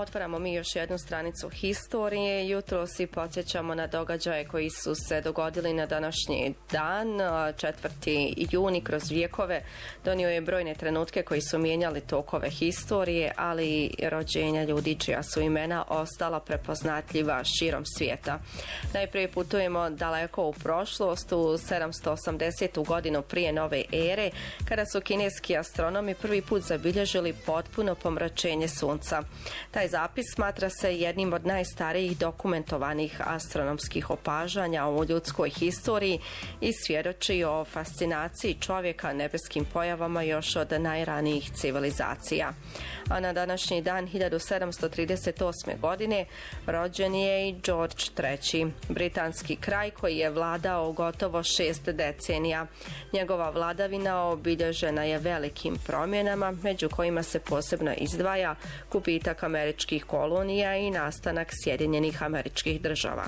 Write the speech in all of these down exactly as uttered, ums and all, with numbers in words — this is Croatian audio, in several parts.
Otvaramo mi još jednu stranicu historije. Jutro si podsjećamo na događaje koji su se dogodili na današnji dan. četvrti juni kroz vijekove donio je brojne trenutke koji su mijenjali tokove historije, ali i rođenja ljudi čija su imena ostala prepoznatljiva širom svijeta. Najprije putujemo daleko u prošlost, u sedamsto osamdesetu godinu prije nove ere, kada su kineski astronomi prvi put zabilježili potpuno pomračenje sunca. Taj zapis smatra se jednim od najstarijih dokumentovanih astronomskih opažanja u ljudskoj historiji i svjedoči o fascinaciji čovjeka nebeskim pojavama još od najranijih civilizacija. A na današnji dan hiljadu sedamsto trideset osme. godine rođen je i George treći, britanski kralj koji je vladao gotovo šest decenija. Njegova vladavina obilježena je velikim promjenama, među kojima se posebno izdvaja gubitak američkih kolonija i nastanak Sjedinjenih Američkih Država.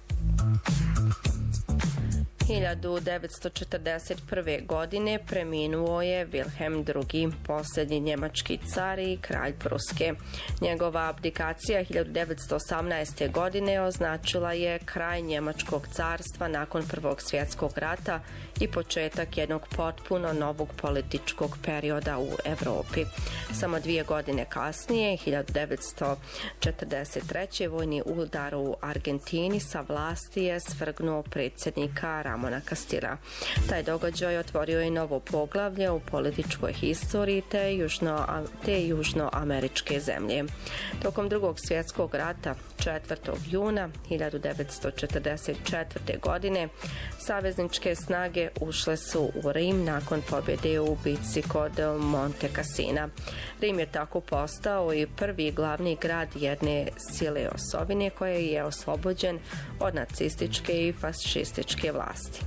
hiljadu devetsto četrdeset prve. godine preminuo je Wilhelm drugi, posljednji njemački car i kralj Pruske. Njegova abdikacija hiljadu devetsto osamnaeste. godine označila je kraj njemačkog carstva nakon Prvog svjetskog rata i početak jednog potpuno novog političkog perioda u Europi. Samo dvije godine kasnije, hiljadu devetsto četrdeset treće. vojni udar u Argentini sa vlasti je svrgnuo predsjednika Ramona Castilla. Taj događaj otvorio je novo poglavlje u političkoj historiji te, južno, te južnoameričke zemlje. Tokom Drugog svjetskog rata četvrtog juna hiljadu devetsto četrdeset četvrte. godine savezničke snage ušle su u Rim nakon pobjede u bitci kod Monte Cassina. Rim je tako postao i prvi glavni grad jedne sile osovine koji je oslobođen od nacističke i fašističke vlasti.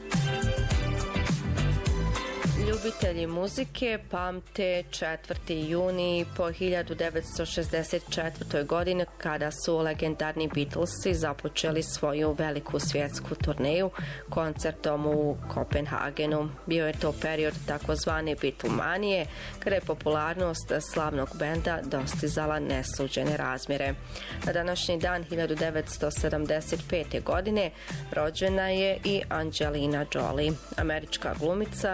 Ljubitelji muzike pamte četvrti juni po hiljadu devetsto šezdeset četvrtoj. godini kada su legendarni Beatlesi započeli svoju veliku svjetsku turneju koncertom u Kopenhagenu. Bio je to period takozvane Beatlemanije, kada je popularnost slavnog benda dostizala nesuđene razmjere. Na današnji dan hiljadu devetsto sedamdeset pete. godine rođena je i Angelina Jolie, američka glumica